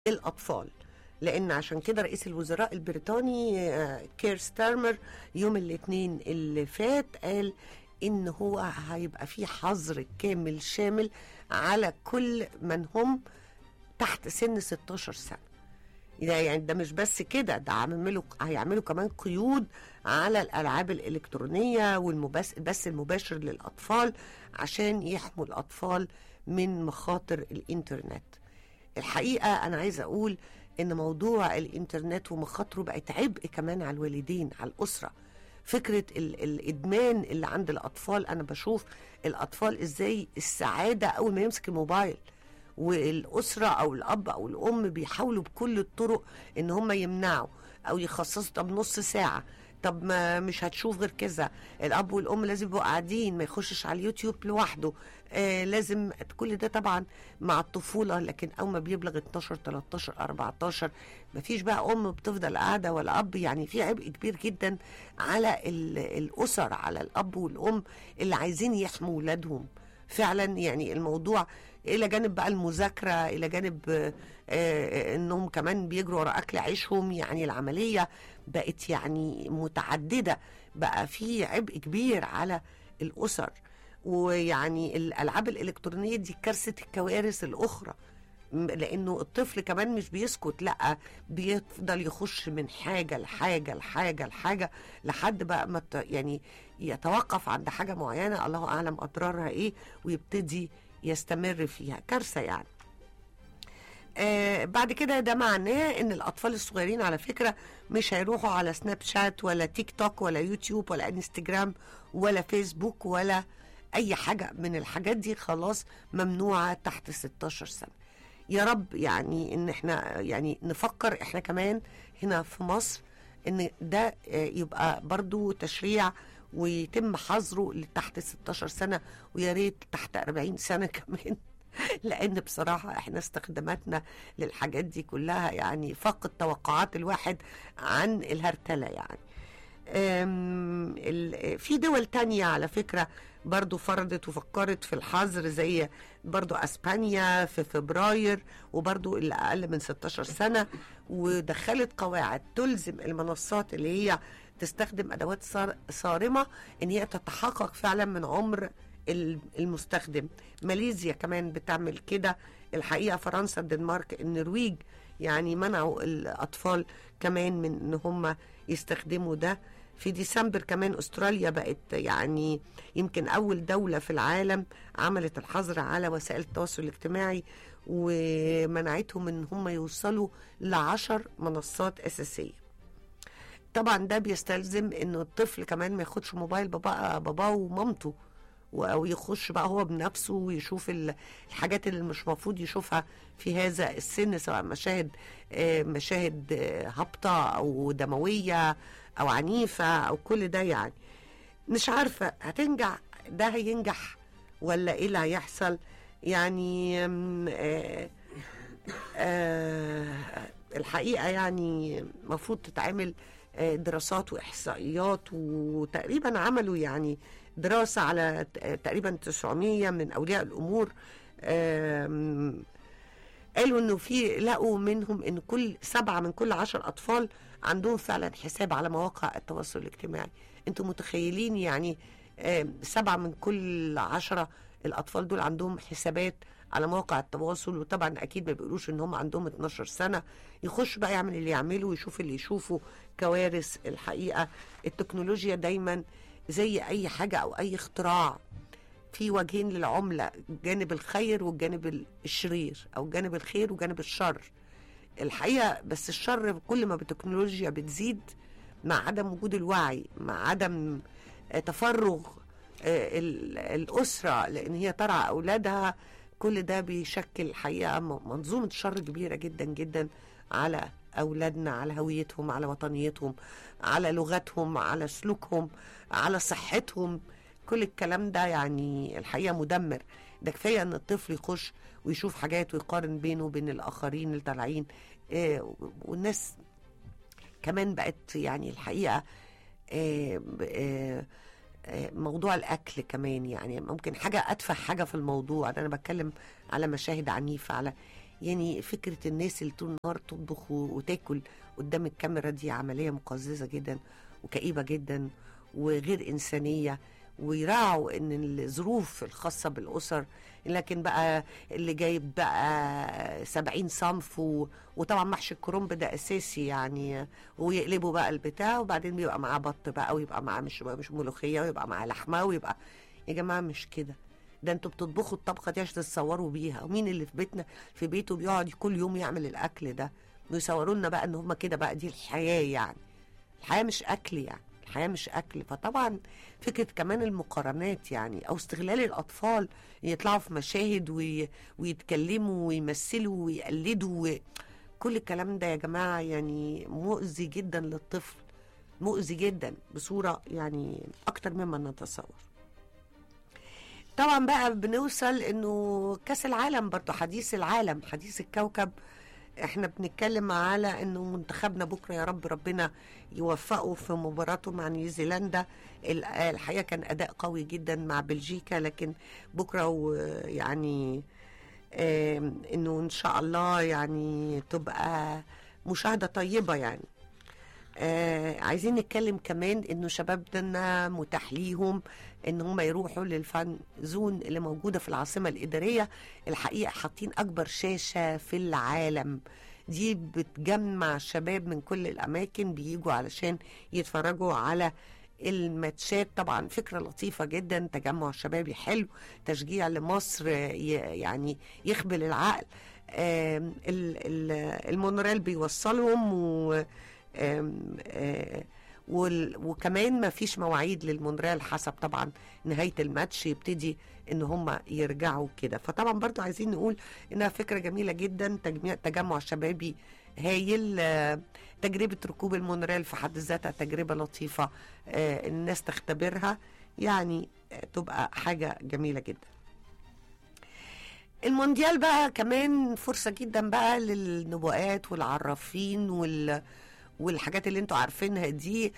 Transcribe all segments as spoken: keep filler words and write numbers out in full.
الأطفال. لأن عشان كده رئيس الوزراء البريطاني كير ستارمر يوم الاثنين اللي فات قال إن هو هيبقى فيه حظر كامل شامل على كل من هم تحت سن ستاشر سنة. يعني ده مش بس كده، ده هيعملوا هيعملوا كمان قيود على الألعاب الإلكترونية والمبث البث المباشر للأطفال عشان يحموا الأطفال من مخاطر الإنترنت. الحقيقة أنا عايزة أقول إن موضوع الإنترنت ومخاطره بقت عبء كمان على الوالدين، على الأسرة. فكرة ال- الإدمان اللي عند الأطفال، أنا بشوف الأطفال إزاي السعادة أول ما يمسك الموبايل، والأسرة أو الأب أو الأم بيحاولوا بكل الطرق إن هم يمنعوا أو يخصصوا. طب نص ساعة، طب ما مش هتشوف غير كذا. الأب والأم لازم يبقوا قاعدين، ما يخشش على اليوتيوب لوحده. آه لازم كل ده طبعا مع الطفولة، لكن أول ما بيبلغ اتناشر تلتاشر اربعتاشر مفيش بقى أم بتفضل قاعدة ولا أب. يعني في عبء كبير جدا على الأسر، على الأب والأم اللي عايزين يحموا ولادهم فعلا. يعني الموضوع الى جانب بقى المذاكره، الى جانب آه آه انهم كمان بيجروا ورا اكل عيشهم. يعني العمليه بقت يعني متعدده، بقى في عبء كبير على الاسر. ويعني الالعاب الالكترونيه دي كارثه الكوارث الاخرى، لانه الطفل كمان مش بيسكت، لا بيفضل يخش من حاجه لحاجه لحاجه لحاجه لحد بقى ما يعني يتوقف عند حاجه معينه الله اعلم اضرارها ايه، ويبتدي يستمر فيها. كارثه يعني. آه بعد كده ده معناه ان الاطفال الصغيرين على فكره مش هيروحوا على سناب شات ولا تيك توك ولا يوتيوب ولا انستجرام ولا فيسبوك ولا اي حاجه من الحاجات دي، خلاص ممنوعه تحت ستاشر سنه. يا رب يعني ان احنا يعني نفكر احنا كمان هنا في مصر ان ده يبقى برضو تشريع ويتم حظره لتحت ستاشر سنة، ويا ريت تحت اربعين سنة كمان. لان بصراحة احنا استخداماتنا للحاجات دي كلها يعني فقد توقعات الواحد عن الهرتلة. يعني في دول تانية على فكرة برضو فرضت وفكرت في الحظر، زي برضو اسبانيا في فبراير، وبرضو اللي اقل من ستاشر سنة، ودخلت قواعد تلزم المنصات اللي هي تستخدم ادوات صارمة ان هي تتحقق فعلا من عمر المستخدم. ماليزيا كمان بتعمل كده الحقيقة، فرنسا، الدنمارك، النرويج يعني منعوا الاطفال كمان من ان هم يستخدموا ده. في ديسمبر كمان استراليا بقت يعني يمكن اول دولة في العالم عملت الحظر على وسائل التواصل الاجتماعي، ومنعتهم ان هم يوصلوا لعشر منصات اساسية. طبعا ده بيستلزم انه الطفل كمان ما ياخدش موبايل بابا باباه ومامته، او يخش بقى هو بنفسه ويشوف الحاجات اللي مش مفروض يشوفها في هذا السن، سواء مشاهد مشاهد هابطة او دموية او عنيفة او كل ده. يعني مش عارفة هتنجح، ده هينجح ولا ايه اللي هيحصل. يعني آه آه الحقيقة يعني مفروض تتعمل دراسات واحصائيات، وتقريبا عملوا يعني دراسة على تقريبا تسعمية من اولياء الامور، قالوا انه في لقوا منهم ان كل سبعة من كل عشر اطفال عندهم فعلا حساب على مواقع التواصل الاجتماعي. انتم متخيلين يعني سبعة من كل عشرة الاطفال دول عندهم حسابات على مواقع التواصل، وطبعا اكيد ما بيقولوش ان هم عندهم اتناشر سنة. يخش بقى يعمل اللي يعمله ويشوف اللي يشوفه. كوارث الحقيقة. التكنولوجيا دايما زي اي حاجة او اي اختراع في وجهين للعملة، جانب الخير والجانب الشرير، او جانب الخير وجانب الشر الحقيقة. بس الشر كل ما بالتكنولوجيا بتزيد مع عدم وجود الوعي، مع عدم تفرغ الأسرة لأن هي ترعى أولادها، كل ده بيشكل الحقيقة منظومة شر كبيرة جدا جدا على أولادنا، على هويتهم، على وطنيتهم، على لغتهم، على سلوكهم، على صحتهم. كل الكلام ده يعني الحقيقة مدمر. ده كفاية ان الطفل يخش ويشوف حاجات ويقارن بينه وبين الآخرين اللي طالعين. آه والناس كمان بقت يعني الحقيقة آه آه موضوع الأكل كمان، يعني ممكن حاجة أتفه حاجة في الموضوع ده، أنا بتكلم على مشاهد عنيفة، على يعني فكرة الناس اللي طول النهار تطبخ وتاكل قدام الكاميرا دي عملية مقززة جدا وكئيبة جدا وغير إنسانية، ويراعوا ان الظروف الخاصة بالأسر. لكن بقى اللي جايب بقى سبعين صنف و... وطبعا محشي الكرنب ده أساسي يعني، ويقلبوا بقى البتاع وبعدين بيبقى معاه بط بقى، ويبقى معاه مش مش ملوخية، ويبقى معاه لحمة، ويبقى يا جماعة مش كده. ده انتوا بتطبخوا الطبخة دي عشان تتصوروا بيها، ومين اللي في بيتنا في بيته بيقعد كل يوم يعمل الأكل ده ويصوروا لنا بقى ان هم كده بقى دي الحياة؟ يعني الحياة مش أكل، يعني الحياة مش أكل. فطبعا فكرة كمان المقارنات يعني، أو استغلال الأطفال يطلعوا في مشاهد وي... ويتكلموا ويمثلوا ويقلدوا و... كل الكلام ده يا جماعة يعني مؤذي جدا للطفل، مؤذي جدا بصورة يعني أكتر مما نتصور. طبعا بقى بنوصل انه كاس العالم برضو حديث العالم، حديث الكوكب. احنا بنتكلم على انه منتخبنا بكره يا رب ربنا يوفقه في مباراته مع نيوزيلندا. الحقيقه كان اداء قوي جدا مع بلجيكا، لكن بكره يعني انه ان شاء الله يعني تبقى مشاهده طيبه يعني. آه عايزين نتكلم كمان انه شبابنا متاح ليهم ان هم يروحوا للفان زون اللي موجوده في العاصمه الاداريه. الحقيقه حاطين اكبر شاشه في العالم، دي بتجمع شباب من كل الاماكن بييجوا علشان يتفرجوا على الماتشات. طبعا فكره لطيفه جدا، تجمع شبابي حلو، تشجيع لمصر يعني يخبل العقل. آه المونوريل بيوصلهم و آم آم وكمان ما فيش مواعيد للمونريال حسب طبعا نهاية الماتش يبتدي ان هم يرجعوا كده. فطبعا برضو عايزين نقول انها فكرة جميلة جدا، تجمع شبابي هايل. تجربة ركوب المونريال في حد ذاتها تجربة لطيفة الناس تختبرها، يعني تبقى حاجة جميلة جدا. المونديال بقى كمان فرصة جدا بقى للنبوءات والعرافين وال والحاجات اللي انتوا عارفينها دي.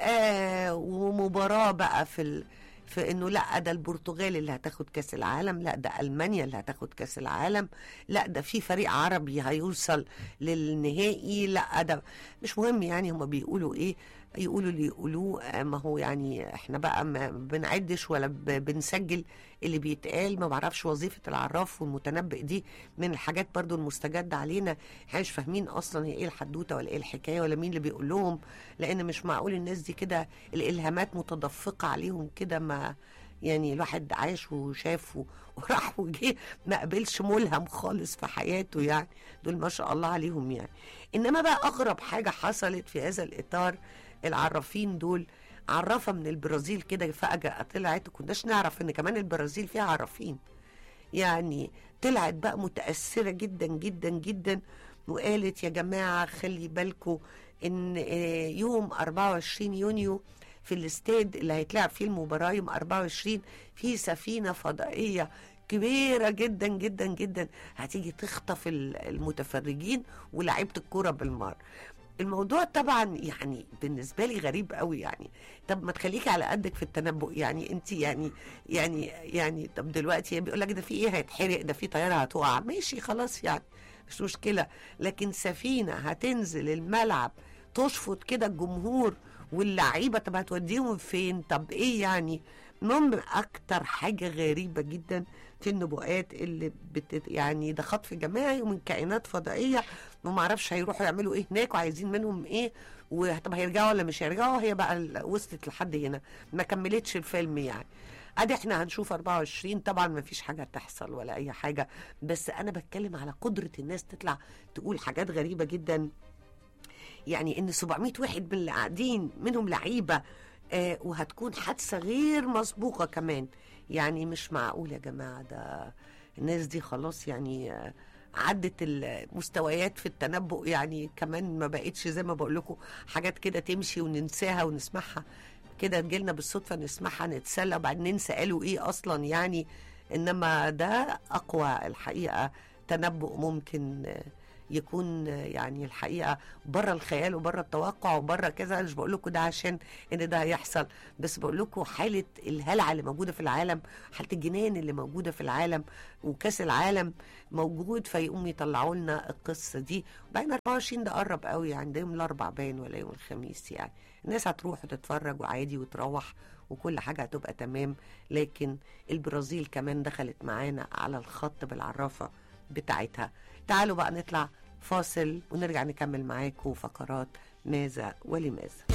آه ومباراة بقى في ال... في انه لا ده البرتغال اللي هتاخد كاس العالم، لا ده المانيا اللي هتاخد كاس العالم، لا ده في فريق عربي هيوصل للنهائي، لا ده مش مهم يعني هما بيقولوا ايه، يقولوا اللي يقولوه. ما هو يعني احنا بقى ما بنعدش ولا بنسجل اللي بيتقال. ما بعرفش وظيفة العراف والمتنبئ دي من الحاجات برضو المستجدة علينا، احنا مش فاهمين اصلا هي ايه الحدوتة ولا ايه الحكاية ولا مين اللي بيقول لهم، لان مش معقول الناس دي كده الالهامات متدفقة عليهم كده. ما يعني الواحد عاش وشاف وراح وجه ما قبلش ملهم خالص في حياته، يعني دول ما شاء الله عليهم يعني. انما بقى اغرب حاجة حصلت في هذا الاطار، العرافين دول عرافة من البرازيل كده فجأة طلعت، وكناش نعرف ان كمان البرازيل فيها عرافين، يعني طلعت بقى متأثرة جدا جدا جدا وقالت يا جماعة خلي بالكم ان يوم أربعة وعشرين يونيو في الاستاد اللي هيتلعب فيه المباراة يوم أربعة وعشرين في سفينة فضائية كبيرة جدا جدا جدا هتيجي تخطف المتفرجين ولاعيبة الكرة بالمار. الموضوع طبعا يعني بالنسبة لي غريب قوي يعني. طب ما تخليكي على قدك في التنبؤ يعني انت يعني يعني يعني طب دلوقتي بيقول لك ده في ايه هيتحرق، ده في طيارة هتقع، ماشي خلاص يعني مش مشكلة، لكن سفينة هتنزل الملعب تشفط كده الجمهور واللعيبة، طب هتوديهم فين؟ طب ايه يعني؟ المهم اكتر حاجة غريبة جدا في النبوءات اللي بت يعني ده خطف جماعي ومن كائنات فضائية وما اعرفش هيروحوا يعملوا ايه هناك وعايزين منهم ايه، وطب هيرجعوا ولا مش هيرجعوا. هي بقى وصلت لحد هنا ما كملتش الفيلم يعني. ادي احنا هنشوف أربعة وعشرين، طبعا ما فيش حاجة تحصل ولا اي حاجة، بس انا بتكلم على قدرة الناس تطلع تقول حاجات غريبة جدا، يعني ان سبعمية واحد من اللي قاعدين منهم لعيبة آه وهتكون حادثة غير مسبوقة كمان. يعني مش معقول يا جماعة، ده الناس دي خلاص يعني آه عدت المستويات في التنبؤ يعني، كمان ما بقتش زي ما بقول لكم حاجات كده تمشي وننساها ونسمعها كده تجيلنا بالصدفة نسمعها نتسلى وبعدين ننسى قالوا ايه اصلا يعني. انما ده اقوى الحقيقة تنبؤ ممكن يكون يعني الحقيقه بره الخيال وبره التوقع وبره كذا. مش بقول لكم ده عشان ان ده هيحصل، بس بقول لكم حاله الهلع اللي موجوده في العالم، حاله الجنان اللي موجوده في العالم، وكاس العالم موجود، فيقوم يطلعوا لنا القصه دي. وبعدين أربعة وعشرين ده قرب قوي يعني، ده يوم الاربع باين ولا يوم الخميس يعني. الناس هتروح وتتفرج وعادي وتروح وكل حاجه هتبقى تمام. لكن البرازيل كمان دخلت معانا على الخط بالعرافه بتاعتها. تعالوا بقى نطلع فاصل ونرجع نكمل معاكم فقرات ماذا ولماذا.